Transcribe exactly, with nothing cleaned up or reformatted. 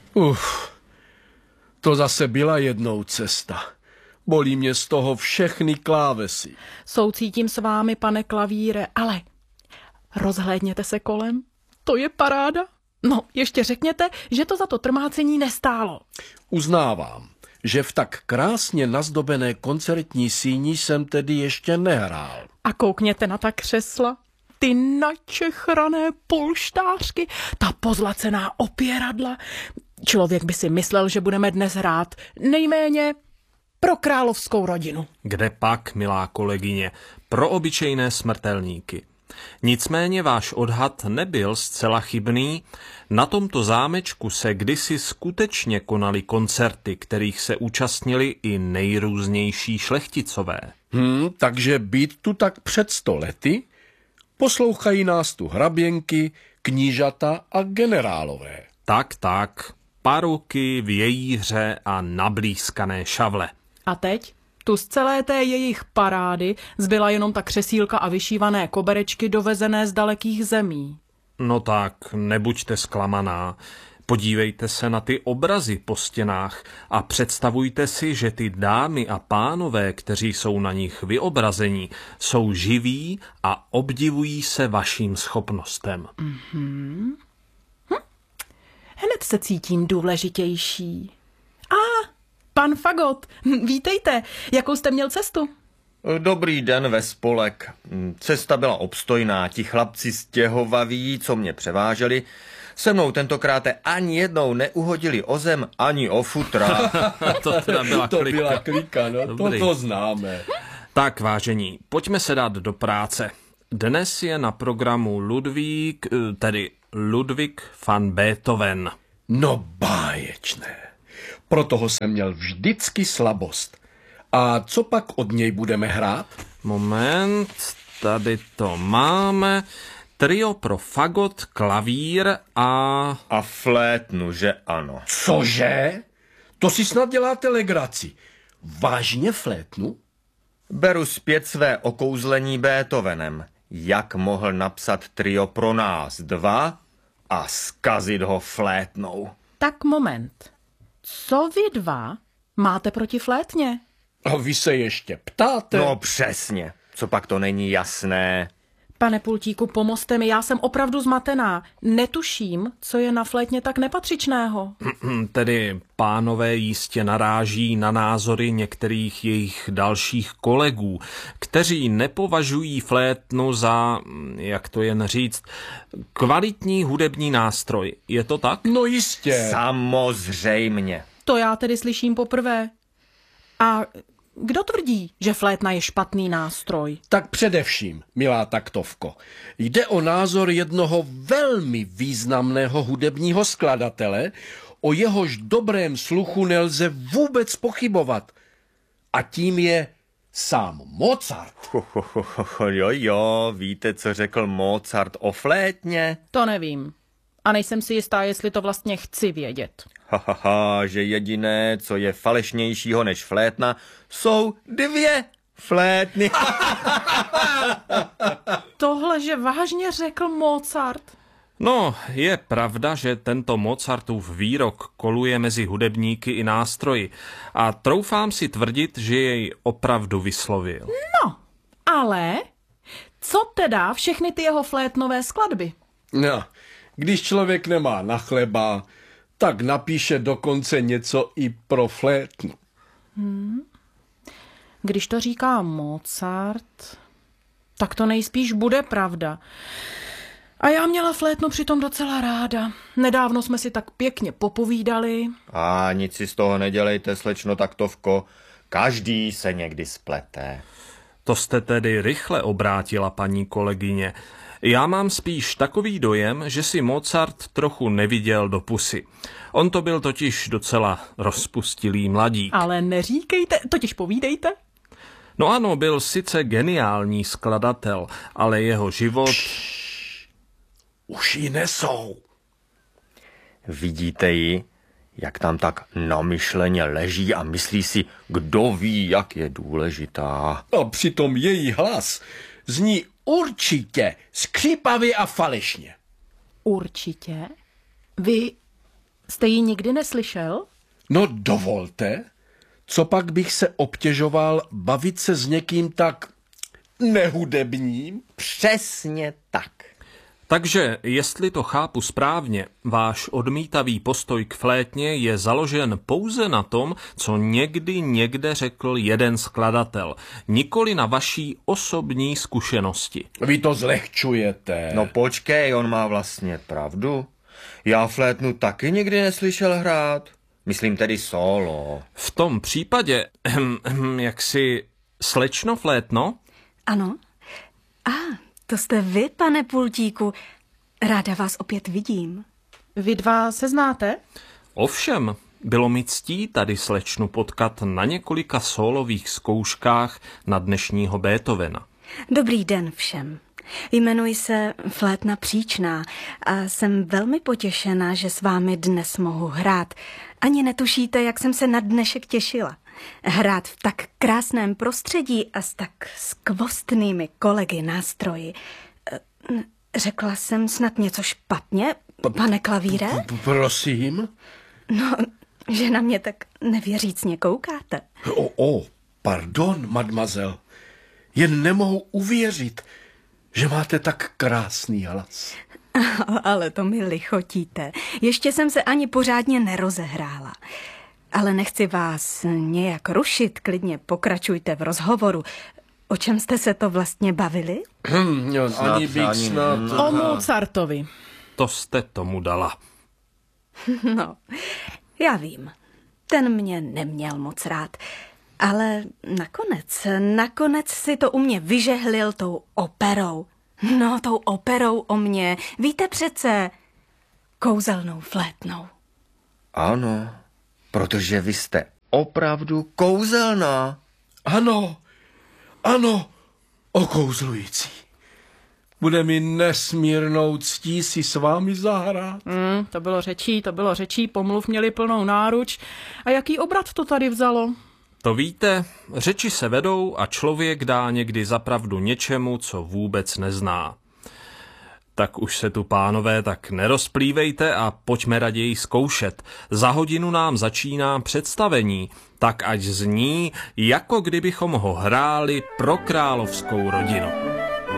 Uf, to zase byla jednou cesta. Bolí mě z toho všechny klávesy. Soucítím s vámi, pane klavíre, ale rozhlédněte se kolem. To je paráda. No, ještě řekněte, že to za to trmácení nestálo. Uznávám, že v tak krásně nazdobené koncertní síni jsem tedy ještě nehrál. A koukněte na ta křesla, ty načechrané polštářky, ta pozlacená opěradla. Člověk by si myslel, že budeme dnes hrát nejméně pro královskou rodinu. Kde pak, milá kolegyně, pro obyčejné smrtelníky. Nicméně váš odhad nebyl zcela chybný. Na tomto zámečku se kdysi skutečně konaly koncerty, kterých se účastnili i nejrůznější šlechticové. Hmm, takže být tu tak před sto lety, poslouchají nás tu hraběnky, knížata a generálové. Tak, tak, paruky, vějíře a nablízkané šavle. A teď? Tu z celé té jejich parády zbyla jenom ta křesílka a vyšívané koberečky dovezené z dalekých zemí. No tak, nebuďte zklamaná. Podívejte se na ty obrazy po stěnách a představujte si, že ty dámy a pánové, kteří jsou na nich vyobrazení, jsou živí a obdivují se vaším schopnostem. Mm-hmm. Hm. Hned se cítím důležitější. A pan Fagot, vítejte, jakou jste měl cestu? Dobrý den ve spolek. Cesta byla obstojná, ti chlapci stěhovaví, co mě převáželi, se mnou tentokrát ani jednou neuhodili o zem, ani o futra. To teda byla to klika. byla klika, no, to, to známe. Tak, vážení, pojďme se dát do práce. Dnes je na programu Ludvík, tedy Ludwig van Beethoven. No báječné. Pro toho jsem měl vždycky slabost. A co pak od něj budeme hrát? Moment, tady to máme. Trio pro fagot, klavír a... A flétnu, že ano. Cože? To si snad děláte legraci. Vážně flétnu? Beru zpět své okouzlení Beethovenem. Jak mohl napsat trio pro nás dva a zkazit ho flétnou? Tak moment. Co vy dva máte proti flétně? A vy se ještě ptáte? No přesně. Co pak to není jasné? Pane Pultíku, pomozte mi, já jsem opravdu zmatená. Netuším, co je na flétně tak nepatřičného. Tedy pánové jistě naráží na názory některých jejich dalších kolegů, kteří nepovažují flétnu za, jak to jen říct, kvalitní hudební nástroj. Je to tak? No jistě. Samozřejmě. To já tedy slyším poprvé. A kdo tvrdí, že flétna je špatný nástroj? Tak především, milá taktovko, jde o názor jednoho velmi významného hudebního skladatele, o jehož dobrém sluchu nelze vůbec pochybovat. A tím je sám Mozart. Ho, ho, ho, ho, jo, jo, víte, co řekl Mozart o flétně? To nevím. A nejsem si jistá, jestli to vlastně chci vědět. Ha, ha, ha, že jediné, co je falešnějšího než flétna, jsou dvě flétny. Tohle, že vážně řekl Mozart. No, je pravda, že tento Mozartův výrok koluje mezi hudebníky i nástroji a troufám si tvrdit, že jej opravdu vyslovil. No, ale co teda všechny ty jeho flétnové skladby? No, když člověk nemá na chleba, tak napíše dokonce něco i pro flétnu. Hmm. Když to říká Mozart, tak to nejspíš bude pravda. A já měla flétnu přitom docela ráda. Nedávno jsme si tak pěkně popovídali. A nic si z toho nedělejte, slečno taktovko. Každý se někdy splete. To jste tedy rychle obrátila, paní kolegyně. Já mám spíš takový dojem, že si Mozart trochu neviděl do pusy. On to byl totiž docela rozpustilý mladík. Ale neříkejte, totiž povídejte. No ano, byl sice geniální skladatel, ale jeho život... Už ji nesou. Vidíte ji, jak tam tak namyšleně leží a myslí si, kdo ví, jak je důležitá. A přitom její hlas zní určitě skřípavě a falešně. Určitě? Vy Jste ji nikdy neslyšel? No dovolte, co pak bych se obtěžoval bavit se s někým tak nehudebním? Přesně tak. Takže, jestli to chápu správně, váš odmítavý postoj k flétně je založen pouze na tom, co někdy někde řekl jeden skladatel, nikoli na vaší osobní zkušenosti. Vy to zlehčujete. No počkej, on má vlastně pravdu. Já flétnu taky nikdy neslyšel hrát. Myslím tedy solo. V tom případě, jak si slečno flétno? Ano. A, to jste vy, pane Pultíku. Ráda vás opět vidím. Vy dva se znáte? Ovšem, bylo mi ctí tady slečnu potkat na několika sólových zkouškách na dnešního Beethovena. Dobrý den všem. Jmenuji se Flétna Příčná a jsem velmi potěšená, že s vámi dnes mohu hrát. Ani netušíte, jak jsem se na dnešek těšila. Hrát v tak krásném prostředí a s tak skvostnými kolegy nástroji. Řekla jsem snad něco špatně, pane klavíre? Prosím? No, že na mě tak nevěřícně koukáte. O, o, pardon, mademoiselle. Jen nemohu uvěřit, že máte tak krásný hlas. Ale to mi lichotíte. Ještě jsem se ani pořádně nerozehrála. Ale nechci vás nějak rušit, klidně pokračujte v rozhovoru. O čem jste se to vlastně bavili? Ani bych snad... O Mozartovi. To jste tomu dala. No, já vím. Ten mě neměl moc rád. Ale nakonec, nakonec si to u mě vyžehlil tou operou. No, tou operou o mě. Víte přece, kouzelnou flétnou. Ano, protože vy jste opravdu kouzelná. Ano, ano, okouzlující. Bude mi nesmírnou ctí si s vámi zahrát. Hmm, to bylo řečí, to bylo řečí, pomluv měli plnou náruč. A jaký obrat to tady vzalo? To víte, řeči se vedou a člověk dá někdy zapravdu něčemu, co vůbec nezná. Tak už se tu, pánové, tak nerozplývejte a pojďme raději zkoušet. Za hodinu nám začíná představení, tak ať zní, jako kdybychom ho hráli pro královskou rodinu.